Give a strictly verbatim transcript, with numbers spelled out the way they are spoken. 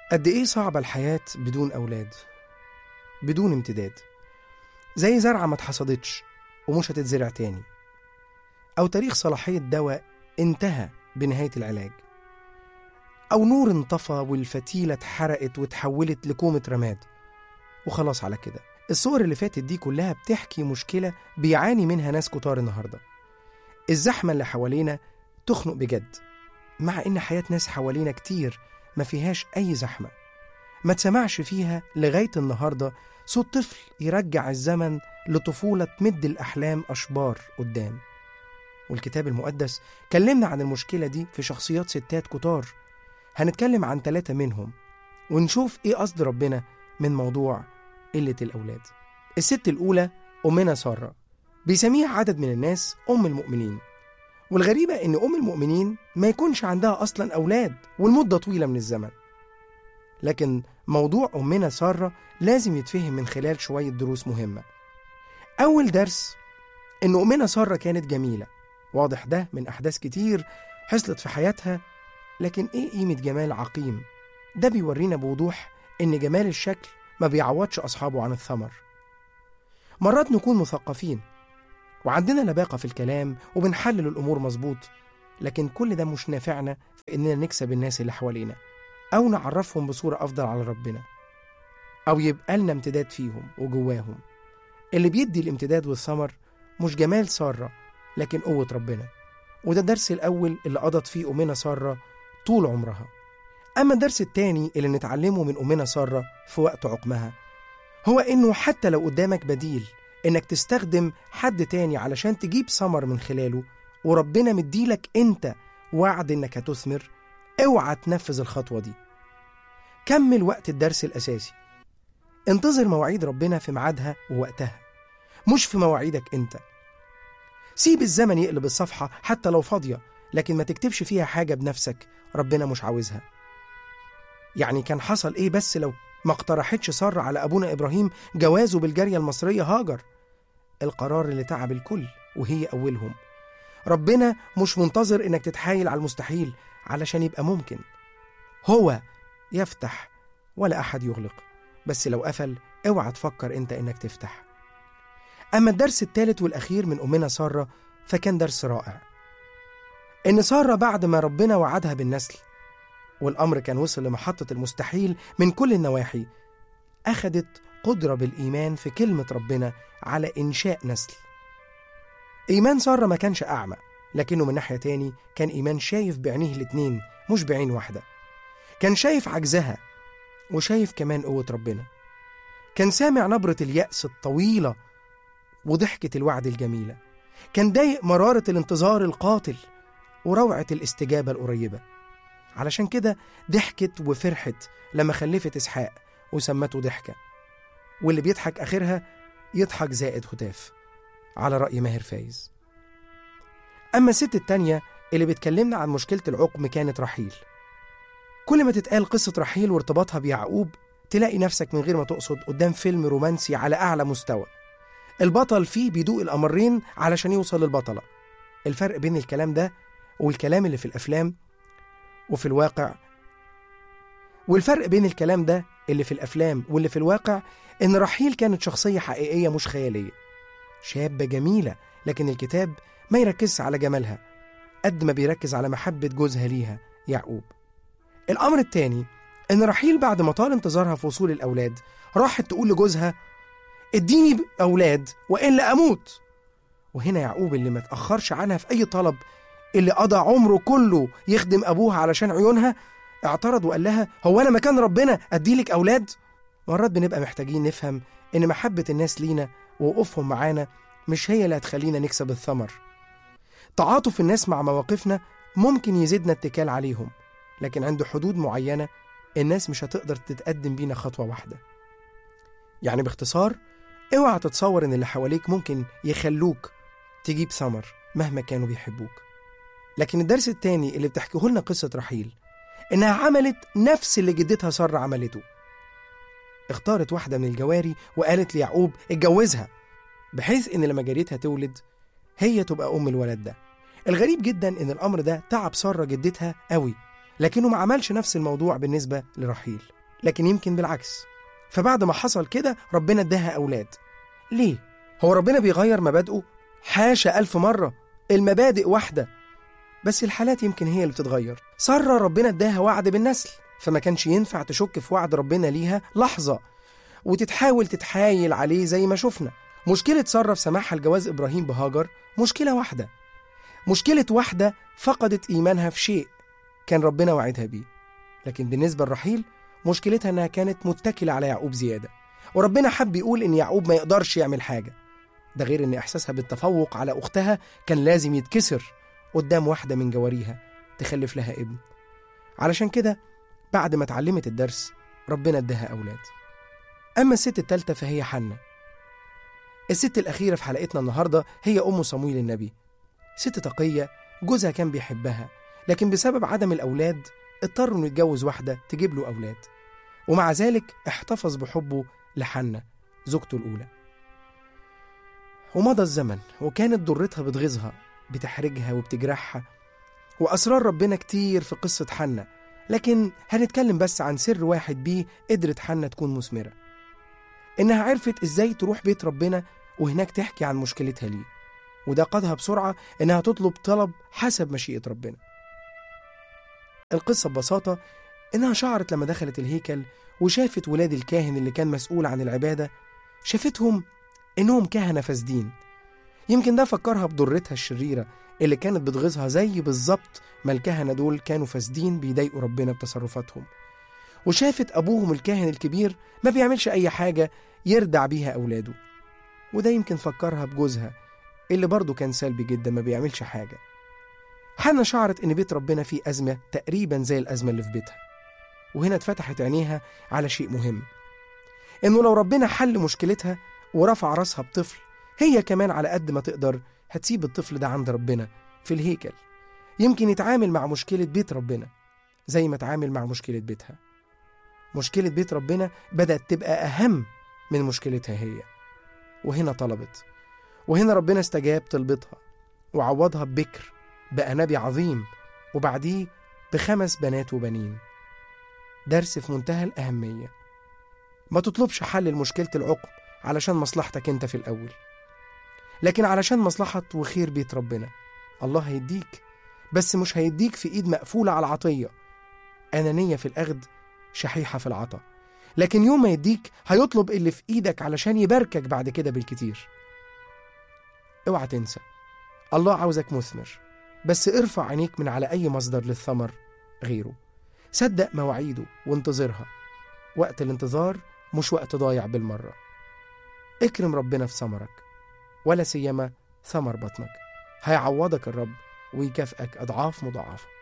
قد إيه صعبة الحياة بدون أولاد، بدون امتداد، زي زرعة ما اتحصدتش ومش هتتزرع تاني، أو تاريخ صلاحية دواء انتهى بنهاية العلاج، أو نور انطفى والفتيلة اتحرقت وتحولت لكومة رماد وخلاص على كده. الصور اللي فاتت دي كلها بتحكي مشكلة بيعاني منها ناس كتار النهاردة. الزحمة اللي حوالينا تخنق بجد، مع إن حياة ناس حوالينا كتير ما فيهاش أي زحمة، ما تسمعش فيها لغاية النهاردة صوت طفل يرجع الزمن لطفولة تمد الأحلام أشبار قدام. والكتاب المقدس كلمنا عن المشكلة دي في شخصيات ستات كتار، هنتكلم عن ثلاثة منهم ونشوف إيه قصد ربنا من موضوع قلة الأولاد. الست الأولى أمنا سارة، بيسميها عدد من الناس أم المؤمنين، والغريبة إن أم المؤمنين ما يكونش عندها أصلا أولاد والمدة طويلة من الزمن. لكن موضوع أمنا سارة لازم يتفهم من خلال شوية دروس مهمة. أول درس إن أمنا سارة كانت جميلة، واضح ده من أحداث كتير حصلت في حياتها. لكن إيه قيمة جمال عقيم؟ ده بيورينا بوضوح إن جمال الشكل ما بيعوضش أصحابه عن الثمر. مرات نكون مثقفين وعندنا لباقة في الكلام وبنحلل الأمور مظبوط، لكن كل ده مش نافعنا في إننا نكسب الناس اللي حوالينا أو نعرفهم بصورة أفضل على ربنا، أو يبقى لنا امتداد فيهم وجواهم. اللي بيدي الامتداد والثمر مش جمال سارة لكن قوة ربنا، وده الدرس الأول اللي قضت فيه أمنا سارة طول عمرها. أما الدرس التاني اللي نتعلمه من أمنا سارة في وقت عقمها هو إنه حتى لو قدامك بديل إنك تستخدم حد تاني علشان تجيب ثمر من خلاله، وربنا مديلك أنت وعد إنك هتثمر، اوعى تنفذ الخطوة دي. كمل وقت الدرس الأساسي، انتظر مواعيد ربنا في ميعادها ووقتها، مش في مواعيدك أنت. سيب الزمن يقلب الصفحة حتى لو فاضية، لكن ما تكتبش فيها حاجة بنفسك ربنا مش عاوزها. يعني كان حصل إيه بس لو ما اقترحتش سارة على أبونا إبراهيم جوازه بالجارية المصرية هاجر؟ القرار اللي تعب الكل وهي أولهم. ربنا مش منتظر إنك تتحايل على المستحيل علشان يبقى ممكن. هو يفتح ولا أحد يغلق، بس لو قفل اوعى تفكر أنت إنك تفتح. أما الدرس الثالث والأخير من أمنا سارة فكان درس رائع. إن سارة بعد ما ربنا وعدها بالنسل والأمر كان وصل لمحطة المستحيل من كل النواحي، أخدت قدرة بالإيمان في كلمة ربنا على إنشاء نسل. إيمان سارة ما كانش أعمى، لكنه من ناحية تاني كان إيمان شايف بعينيه الاتنين مش بعين واحدة. كان شايف عجزها وشايف كمان قوة ربنا. كان سامع نبرة اليأس الطويلة وضحكة الوعد الجميلة. كان ضايق مرارة الانتظار القاتل وروعة الاستجابة القريبة. علشان كده ضحكت وفرحت لما خلفت إسحاق وسمته ضحكة، واللي بيضحك آخرها يضحك زائد هتاف، على رأي ماهر فايز. أما الست التانية اللي بتكلمنا عن مشكلة العقم كانت رحيل. كل ما تتقال قصة رحيل وارتباطها بيعقوب تلاقي نفسك من غير ما تقصد قدام فيلم رومانسي على أعلى مستوى. البطل فيه بيدوق الأمرين علشان يوصل للبطلة. الفرق بين الكلام ده والكلام اللي في الأفلام وفي الواقع والفرق بين الكلام ده اللي في الأفلام واللي في الواقع إن رحيل كانت شخصية حقيقية مش خيالية، شابة جميلة، لكن الكتاب ما يركز على جمالها قد ما بيركز على محبة جوزها ليها يعقوب. الأمر التاني إن رحيل بعد ما طال انتظارها في وصول الأولاد راحت تقول لجوزها اديني أولاد وإلا أموت. وهنا يعقوب اللي ما تأخرش عنها في أي طلب، اللي قضى عمره كله يخدم أبوها علشان عيونها، اعترض وقال لها هو أنا مكان ربنا أديلك أولاد؟ مرات بنبقى محتاجين نفهم إن محبة الناس لينا ووقوفهم معانا مش هي اللي هتخلينا نكسب الثمر. تعاطف الناس مع مواقفنا ممكن يزيدنا اتكال عليهم، لكن عند حدود معينة الناس مش هتقدر تتقدم بينا خطوة واحدة. يعني باختصار اوعى تتصور إن اللي حواليك ممكن يخلوك تجيب ثمر مهما كانوا بيحبوك. لكن الدرس التاني اللي بتحكيه لنا قصة رحيل إنها عملت نفس اللي جدتها سارة عملته. اختارت واحدة من الجواري وقالت ليعقوب اتجوزها، بحيث إن لما جاريتها تولد هي تبقى أم الولد ده. الغريب جدا إن الأمر ده تعب سارة جدتها قوي، لكنه ما عملش نفس الموضوع بالنسبة لرحيل. لكن يمكن بالعكس. فبعد ما حصل كده ربنا اداها أولاد. ليه؟ هو ربنا بيغير مبادئه؟ حاشا ألف مرة، المبادئ واحدة، بس الحالات يمكن هي اللي بتتغير. سارة ربنا اداها وعد بالنسل، فما كانش ينفع تشك في وعد ربنا ليها لحظة وتتحاول تتحايل عليه زي ما شفنا. مشكلة سارة في سماحها لجواز إبراهيم بهاجر مشكلة واحدة، مشكلة واحدة فقدت إيمانها في شيء كان ربنا وعدها بيه. لكن بالنسبة لرحيل مشكلتها أنها كانت متكلة على يعقوب زيادة، وربنا حب يقول إن يعقوب ما يقدرش يعمل حاجة. ده غير إن إحساسها بالتفوق على أختها كان لازم يتكسر قدام واحدة من جواريها تخلف لها ابن. علشان كده بعد ما اتعلمت الدرس ربنا اداها أولاد. أما الست التالتة فهي حنة. الست الأخيرة في حلقتنا النهاردة هي أم صمويل النبي. ست تقية، جوزها كان بيحبها، لكن بسبب عدم الأولاد اضطر إنه يتجوز واحدة تجيب له أولاد، ومع ذلك احتفظ بحبه لحنة زوجته الأولى. ومضى الزمن وكانت ضرتها بتغيظها، بتحرجها وبتجرحها، وأسرار ربنا كتير في قصة حنة، لكن هنتكلم بس عن سر واحد بيه قدرت حنة تكون مثمرة، إنها عرفت إزاي تروح بيت ربنا وهناك تحكي عن مشكلتها ليه، وده قادها بسرعة إنها تطلب طلب حسب مشيئة ربنا. القصة ببساطة إنها شعرت لما دخلت الهيكل وشافت ولاد الكاهن اللي كان مسؤول عن العبادة، شافتهم إنهم كهنة فاسدين. يمكن ده فكرها بضرتها الشريرة اللي كانت بتغيظها زي بالظبط ما الكهنة دول كانوا فاسدين بيضايقوا ربنا بتصرفاتهم. وشافت أبوهم الكاهن الكبير ما بيعملش أي حاجة يردع بيها أولاده، وده يمكن فكرها بجوزها اللي برضه كان سلبي جدا ما بيعملش حاجة. حنة شعرت إن بيت ربنا فيه أزمة تقريبا زي الأزمة اللي في بيتها، وهنا اتفتحت عينيها على شيء مهم، إنه لو ربنا حل مشكلتها ورفع راسها بطفل، هي كمان على قد ما تقدر هتسيب الطفل ده عند ربنا في الهيكل، يمكن يتعامل مع مشكلة بيت ربنا زي ما تعامل مع مشكلة بيتها. مشكلة بيت ربنا بدأت تبقى أهم من مشكلتها هي، وهنا طلبت، وهنا ربنا استجاب طلبتها وعوضها ببكر بقى نبي عظيم، وبعديه بخمس بنات وبنين. درس في منتهى الأهمية، ما تطلبش حل لمشكلة العقم علشان مصلحتك انت في الأول، لكن علشان مصلحة وخير بيت ربنا. الله هيديك، بس مش هيديك في إيد مقفولة على العطية، أنانية في الأخذ شحيحة في العطا، لكن يوم ما يديك هيطلب اللي في إيدك علشان يباركك بعد كده بالكتير. اوعى تنسى، الله عاوزك مثمر، بس ارفع عينيك من على أي مصدر للثمر غيره. صدق مواعيده وانتظرها، وقت الانتظار مش وقت ضايع بالمرة. اكرم ربنا في ثمرك، ولا سيما ثمر بطنك، هيعوضك الرب ويكافئك أضعاف مضاعفة.